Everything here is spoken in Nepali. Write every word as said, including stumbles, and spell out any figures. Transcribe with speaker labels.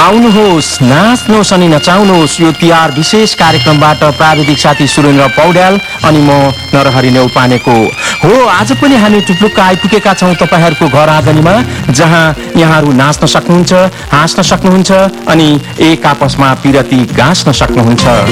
Speaker 1: आउनुहोस्, नाच्नुहोस् अनि नचाउनुहोस् यो तिहार विशेष कार्यक्रमबाट प्राविधिक साथी सुरेन्द्र पौड्याल अनि म नरहरि नेउपानेको हो। आज पनि हामी टुप्लुक्क आइपुगेका छौँ तपाईँहरूको घर आँगनीमा, जहाँ यहाँहरू नाच्न सक्नुहुन्छ, हाँस्न सक्नुहुन्छ अनि एक आपसमा पिरती गाँस्न सक्नुहुन्छ।